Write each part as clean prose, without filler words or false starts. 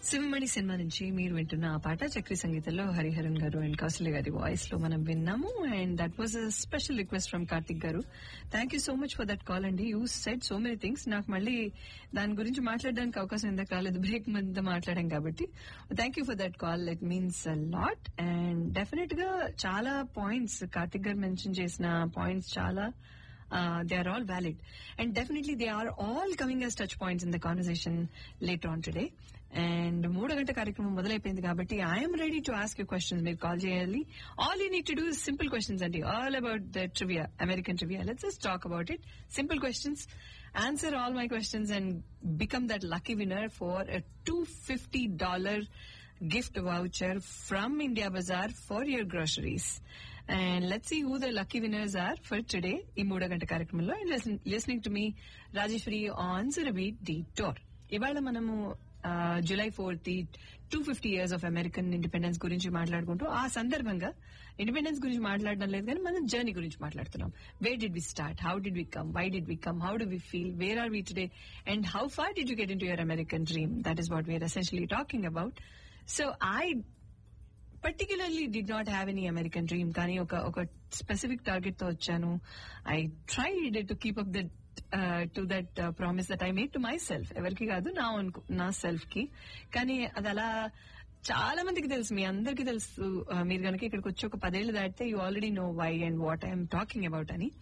Sivamani cinema నుంచి మీరు వింటున్న ఆ పాట చక్రి సంగీతంలో హరిహరన్ గారు అండ్ కౌశల్య గారి వాయిస్ లో మనం విన్నాము. And that was a special request from Karthik గారు. Thank you so much for that call అండి. You said so many things. నాకు మళ్ళీ దాని గురించి మాట్లాడడానికి అవకాశం ఎందుకు రాలేదు, బ్రేక్ మధ్య మాట్లాడాం కాబట్టి. Thank you for that call. It means a lot. And definite గా చాలా పాయింట్స్ కార్తిక్ గారు మెన్షన్ చేసిన పాయింట్స్ చాలా they are all valid, and definitely they are all coming as touch points in the conversation later on today. And 3 గంట కార్యక్రమం మొదలైపోయింది కాబట్టి I'm ready to ask you questions. మీరు call చేయాలి. All you need to do simple questions అండి, all about the trivia, American trivia. Let's just talk about it. Simple questions. Answer all my questions and become that lucky winner for a $250 gift voucher from India Bazaar for your groceries. And let's see who the lucky winners are for today in 3 గంట కార్యక్రమంలో. And listening to me, Rajeshwari on Surabhi Detour. ఇవాళ మనము July 4th 250 years of American independence గురించి మాట్లాడుకుంటూ, ఆ సందర్భంగా independence గురించి మాట్లాడడం లేదు కానీ మనం జర్నీ గురించి మాట్లాడుతున్నాం. Where did we start? How did we come? Why did we come? How do we feel? Where are we today? And how far did you get into your American dream? That is what we are essentially talking about. So I particularly did not have any American dream, కానీ ఒక specific target తో వచ్చాను. I tried to keep up to that promise that I made to myself. ఎవరికి కాదు, నా self కి. కానీ అది అలా చాలా మందికి తెలుసు, మీ అందరికీ తెలుసు. మీరు కనుక ఇక్కడికి వచ్చి ఒక 10 ఏళ్లు దాటితే you already no why and what I'm talking about అని.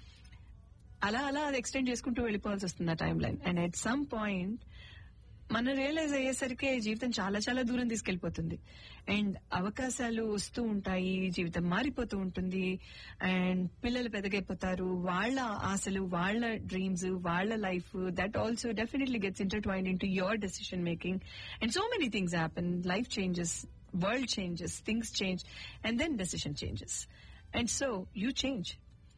అలా అది ఎక్స్టెండ్ చేసుకుంటూ వెళ్ళిపోవాల్సి వస్తుంది ఆ time line. And at some point మనం రియలైజ్ అయ్యేసరికి జీవితం చాలా చాలా దూరం తీసుకెళ్లిపోతుంది. అండ్ అవకాశాలు వస్తూ ఉంటాయి, జీవితం మారిపోతూ ఉంటుంది. అండ్ పిల్లలు పెద్దగైపోతారు, వాళ్ళ ఆశలు, వాళ్ళ డ్రీమ్స్, వాళ్ళ life, that also definitely gets intertwined in to your decision making. And so many things happen. Life changes, world changes, things change, and then decision changes. And so you change.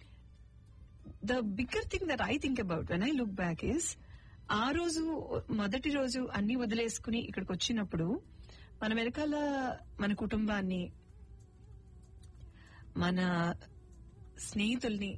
The bigger thing that I think about when I look back is, ఆ రోజు మొదటి రోజు అన్ని వదిలేసుకుని ఇక్కడికి వచ్చినప్పుడు మన వెనకాల మన కుటుంబాన్ని, మన స్నేహితుల్ని,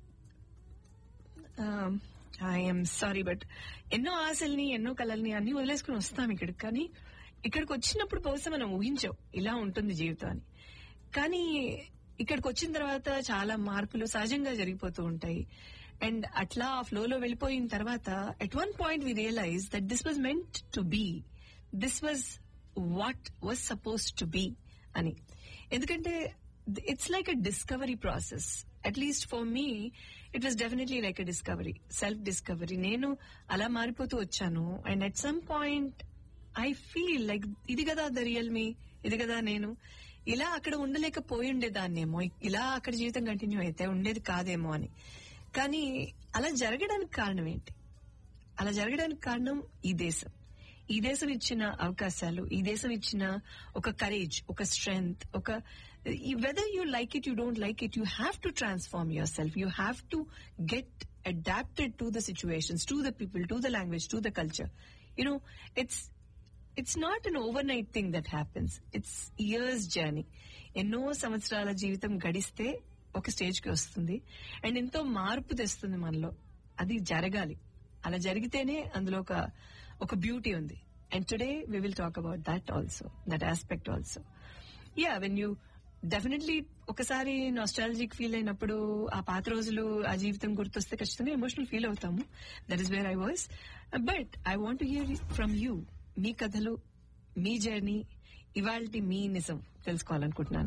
ఐఎమ్ సారీ బట్ ఎన్నో ఆశల్ని, ఎన్నో కలల్ని అన్ని వదిలేసుకుని వస్తాం ఇక్కడికి. కానీ ఇక్కడికి వచ్చినప్పుడు బహుశా మనం ఊహించాం ఇలా ఉంటుంది జీవితం అని. కానీ ఇక్కడికి వచ్చిన తర్వాత చాలా మార్పులు సహజంగా జరిగిపోతూ ఉంటాయి. అండ్ అట్లా ఆ ఫ్లోలో వెళ్ళిపోయిన తర్వాత at one point we realise that this was meant to be, this was what was suppose to be అని. ఎందుకంటే it's like a discovery process. At least for me it was definitely like a discovery, self discovery. నేను అలా మారిపోతూ వచ్చాను. And at some point I feel like ఇది కదా the real మీ, ఇది కదా నేను. ఇలా అక్కడ ఉండలేకపోయి ఉండేదాన్నేమో, ఇలా అక్కడ జీవితం కంటిన్యూ అయితే ఉండేది కాదేమో అని. కానీ అలా జరగడానికి కారణం ఏంటి? అలా జరగడానికి కారణం ఈ దేశం. ఈ దేశం ఇచ్చిన అవకాశాలు, ఈ దేశం ఇచ్చిన ఒక కరేజ్, ఒక స్ట్రెంగ్త్, ఒక whether you like it, you don't like it, you have to transform your self. You have to get adapted to the situations, to the people, to the language, to the culture. You know, it's not an overnight thing that happens. It's years journey. ఎన్నో సంవత్సరాల జీవితం గడిస్తే ఒక stage కి వస్తుంది and ఎంతో మార్పు తెస్తుంది మనలో. అది జరగాలి. అలా జరిగితేనే అందులో ఒక బ్యూటీ ఉంది. And today we will talk about that also, that aspect also. Yeah, when you definitely ఒకసారి నాస్టాలజిక్ ఫీల్ అయినప్పుడు, ఆ పాత రోజులు, ఆ జీవితం గుర్తొస్తే ఖచ్చితంగా ఎమోషనల్ ఫీల్ అవుతాము. That is where I was. But I want to hear from you. మీ కథలు, మీ జర్నీ, ఇవాల్టి మీ నిజం తెలుసుకోవాలనుకుంటున్నాను.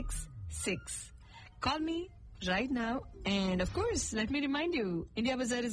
9726361966. Call me right now. And of course, let me remind you, India Bazaar is